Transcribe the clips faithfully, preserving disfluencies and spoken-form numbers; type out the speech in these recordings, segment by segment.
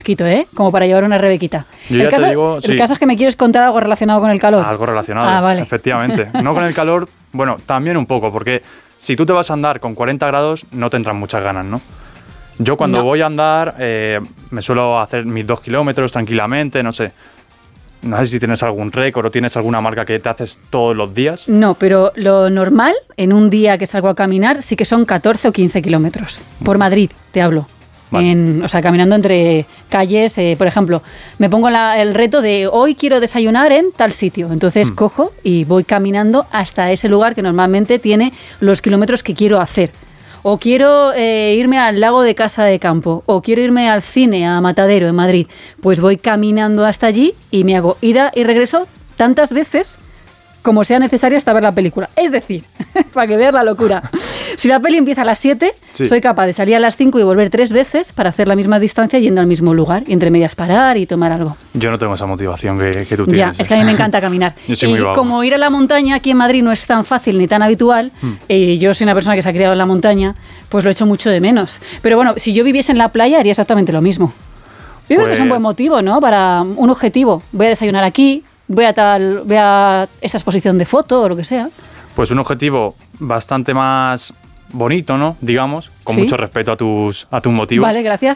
Quito, ¿eh? Como para llevar una rebequita. Yo el ya caso, te digo, el sí. caso es que me quieres contar algo relacionado con el calor. Algo relacionado, ah, vale. efectivamente. No con el calor, bueno, también un poco, porque si tú te vas a andar con cuarenta grados, no tendrás muchas ganas, ¿no? Yo cuando no. voy a andar, eh, me suelo hacer mis dos kilómetros tranquilamente, no sé. No sé si tienes algún récord o tienes alguna marca que te haces todos los días. No, pero lo normal, en un día que salgo a caminar, sí que son catorce o quince kilómetros. Por Madrid, te hablo. Vale. En, o sea, caminando entre calles, eh, por ejemplo, me pongo la, el reto de hoy quiero desayunar en tal sitio, entonces mm. cojo y voy caminando hasta ese lugar que normalmente tiene los kilómetros que quiero hacer. O quiero eh, irme al lago de Casa de Campo, o quiero irme al cine, a Matadero, en Madrid, pues voy caminando hasta allí y me hago ida y regreso tantas veces como sea necesario hasta ver la película. Es decir, para que veas la locura. Si la peli empieza a las siete, sí. soy capaz de salir a las cinco y volver tres veces para hacer la misma distancia yendo al mismo lugar. Y entre medias parar y tomar algo. Yo no tengo esa motivación que, que tú tienes. Ya, es que a mí me encanta caminar. Yo soy y muy vago. Como ir a la montaña aquí en Madrid no es tan fácil ni tan habitual, hmm. y yo soy una persona que se ha criado en la montaña, pues lo echo mucho de menos. Pero bueno, si yo viviese en la playa haría exactamente lo mismo. Yo creo pues... que es un buen motivo, ¿no? Para un objetivo. Voy a desayunar aquí, voy a tal, voy a esta exposición de foto o lo que sea. Pues un objetivo bastante más bonito, ¿no? Digamos, con ¿Sí? mucho respeto a tus, a tus motivos. Vale, gracias.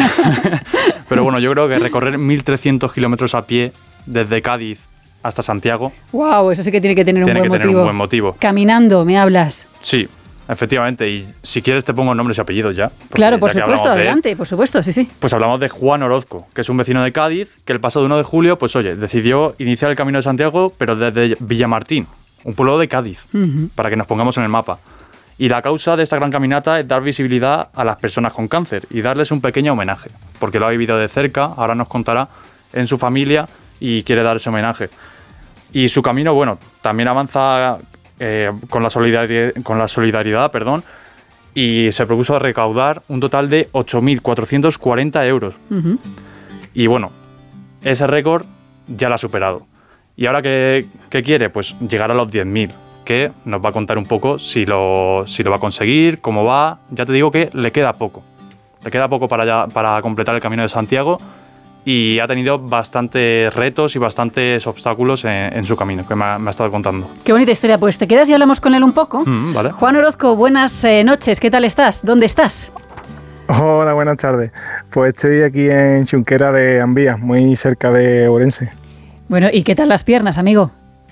Pero bueno, yo creo que recorrer mil trescientos kilómetros a pie desde Cádiz hasta Santiago... Wow, eso sí que tiene que tener, tiene un, buen que tener un buen motivo. Caminando, ¿me hablas? Sí, efectivamente. Y si quieres te pongo nombres y apellidos ya. Claro, por supuesto, adelante, él, por supuesto, sí, sí. Pues hablamos de Juan Orozco, que es un vecino de Cádiz, que el pasado uno de julio, pues oye, decidió iniciar el Camino de Santiago, pero desde Villamartín, un pueblo de Cádiz, uh-huh. para que nos pongamos en el mapa. Y la causa de esta gran caminata es dar visibilidad a las personas con cáncer y darles un pequeño homenaje, porque lo ha vivido de cerca, ahora nos contará en su familia y quiere dar ese homenaje. Y su camino, bueno, también avanza eh, con la solidaridad, con la solidaridad, perdón, y se propuso recaudar un total de ocho mil cuatrocientos cuarenta euros. Uh-huh. Y bueno, ese récord ya lo ha superado. ¿Y ahora qué, qué quiere? Pues llegar a los diez mil. Que nos va a contar un poco si lo, si lo va a conseguir, cómo va. Ya te digo que le queda poco. Le queda poco para, ya, para completar el Camino de Santiago y ha tenido bastantes retos y bastantes obstáculos en, en su camino, que me ha, me ha estado contando. Qué bonita historia. Pues te quedas y hablamos con él un poco. Mm, vale. Juan Orozco, buenas eh, noches. ¿Qué tal estás? ¿Dónde estás? Hola, buenas tardes. Pues estoy aquí en Xunquera de Ambía, muy cerca de Ourense. Bueno, ¿y qué tal las piernas, amigo?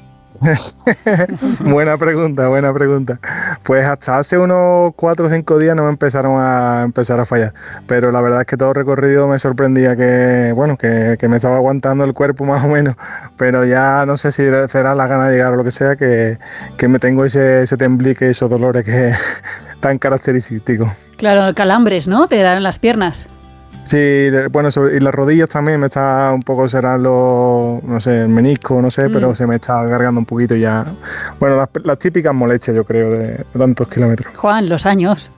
Buena pregunta, buena pregunta. Pues hasta hace unos cuatro o cinco días no me empezaron a empezar a fallar, pero la verdad es que todo el recorrido me sorprendía que, bueno, que, que me estaba aguantando el cuerpo más o menos, pero ya no sé si será la gana de llegar o lo que sea, que, que me tengo ese, ese temblique y esos dolores que tan característicos. Claro, calambres, ¿no? Te dan las piernas. Sí, bueno, sobre, y las rodillas también me está un poco, serán los, no sé, el menisco, no sé, mm. pero se me está cargando un poquito ya. Bueno, las, las típicas molestias, yo creo, de, de tantos kilómetros. Juan, los años.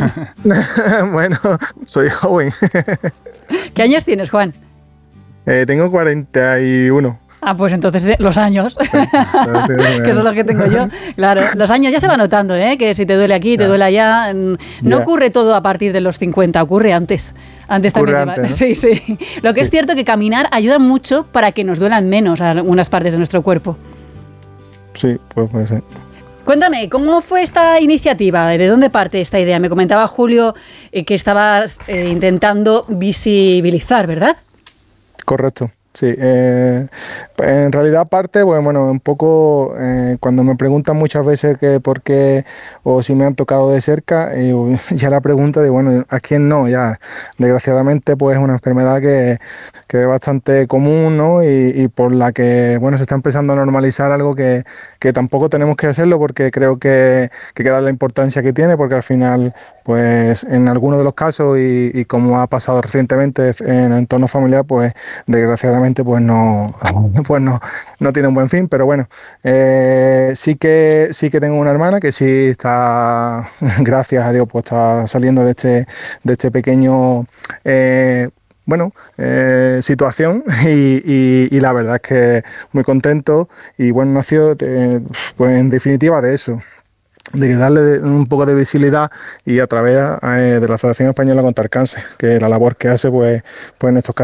Bueno, soy joven. ¿Qué años tienes, Juan? Eh, tengo cuarenta y uno. Ah, pues entonces los años, que son los que tengo yo. Claro, los años ya se va notando, ¿eh? Que si te duele aquí, te yeah. duele allá. No yeah. ocurre todo a partir de los cincuenta, ocurre antes. Antes ocurre también. Antes, ¿no? Sí, sí. Lo que sí. es cierto que caminar ayuda mucho para que nos duelan menos algunas partes de nuestro cuerpo. Sí, pues puede ser. Cuéntame, ¿cómo fue esta iniciativa? ¿De dónde parte esta idea? Me comentaba Julio eh, que estabas eh, intentando visibilizar, ¿verdad? Correcto. Sí, eh, en realidad parte, bueno, bueno un poco eh, cuando me preguntan muchas veces que por qué o si me han tocado de cerca, eh, ya la pregunta de, bueno, ¿a quién no? Ya, desgraciadamente, pues es una enfermedad que, que es bastante común, ¿no? Y, y por la que, bueno, se está empezando a normalizar algo que, que tampoco tenemos que hacerlo porque creo que, que hay que darle la importancia que tiene, porque al final, pues en algunos de los casos y, y como ha pasado recientemente en el entorno familiar, pues desgraciadamente pues no pues no, no tiene un buen fin, pero bueno, eh, sí que sí que tengo una hermana que sí está, gracias a Dios, pues está saliendo de este de este pequeño eh, bueno, eh, situación y, y, y la verdad es que muy contento y bueno, nació eh, pues en definitiva de eso, de darle un poco de visibilidad y a través eh, de la Asociación Española contra el Cáncer, que la labor que hace pues, pues en estos casos